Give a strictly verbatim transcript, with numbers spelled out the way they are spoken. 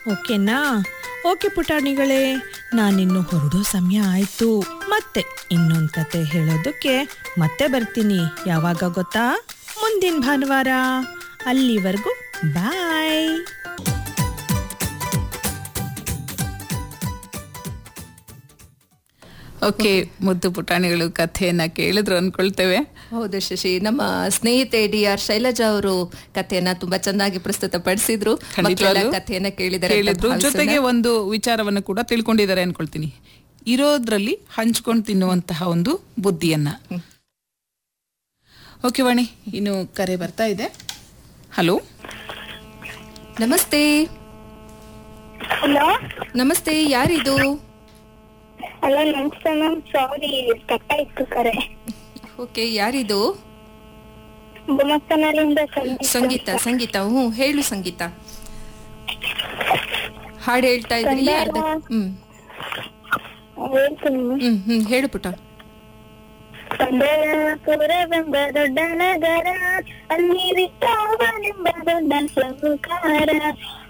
ಓಕೆನಾ? ಓಕೆ ಪುಟಾಣಿಗಳೇ, ನಾನಿನ್ನು ಹೊರಡೋ ಸಮಯ ಆಯ್ತು. ಮತ್ತೆ ಇನ್ನೊಂದು ಕತೆ ಹೇಳೋದಕ್ಕೆ ಮತ್ತೆ ಬರ್ತೀನಿ. ಯಾವಾಗ ಗೊತ್ತಾ? ಮುಂದಿನ ಭಾನುವಾರ. ಅಲ್ಲಿವರೆಗೂ ಬಾಯ್. ಓಕೆ, ಮುದ್ದು ಪುಟಾಣಿಗಳು ಕಥೆಯನ್ನ ಕೇಳಿದ್ರು ಅನ್ಕೊಳ್ತೇವೆ. ಹೌದು ಶಶಿ, ನಮ್ಮ ಸ್ನೇಹಿತೆ ಡಿ ಆರ್ ಶೈಲಜಾ ಅವರು ಕಥೆಯನ್ನ ತುಂಬಾ ಚೆನ್ನಾಗಿ ಪ್ರಸ್ತುತ ಪಡಿಸಿದ್ರು. ಕಥೆಯನ್ನ ಕೇಳಿದರೆ ಜೊತೆಗೆ ಒಂದು ವಿಚಾರವನ್ನು ಕೂಡ ತಿಳ್ಕೊಂಡಿದ್ದಾರೆ ಅನ್ಕೊಳ್ತೀನಿ. ಇರೋದ್ರಲ್ಲಿ ಹಂಚ್ಕೊಂಡು ತಿನ್ನುವಂತಹ ಒಂದು ಬುದ್ಧಿಯನ್ನ. ಓಕೆ ವಾಣಿ, ಇನ್ನು ಕರೆ ಬರ್ತಾ ಇದೆ. ಹಲೋ, ನಮಸ್ತೆ. ಹಲೋ ನಮಸ್ತೆ, ಯಾರಿದು? ಹಲೋ ನಮಸ್ತೆ ಮ್ಯಾಮ್, ಸಾರಿ ಕಟ್ಟಾಯ್ತು ಕರೆ. ಓಕೆ, ಯಾರಿದು? ಬೊಮ್ಮಕ್ಕನಲ್ಲಿಂದ ಸಂಗೀತ. ಸಂಗೀತ, ಹ್ಞೂ ಹೇಳು ಸಂಗೀತ. ಹಾಡು ಹೇಳ್ತಾ ಇದ್ರಿ? ಅರ್ಧ ಹ್ಮ್ ಹೇಳ್ತೀನಿ. ಹ್ಮ್ ಹ್ಮ್ ಹೇಳು ಪುಟ. ತಂದೆಯಪುರವೆಂಬ ದೊಡ್ಡ ನಗರ, ಅಲ್ಲಿ ವಿಠೋಬನೆಂಬ ದೊಡ್ಡ ಸಾಹುಕಾರ.